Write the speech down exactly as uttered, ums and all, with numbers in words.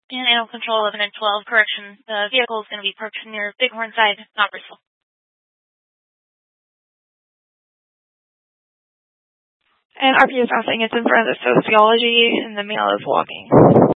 And Animal Control eleven and twelve, correction, the vehicle is going to be parked near Bighorn side, not Bristol. And R P is now saying it's in front of the sociology, and the male is walking.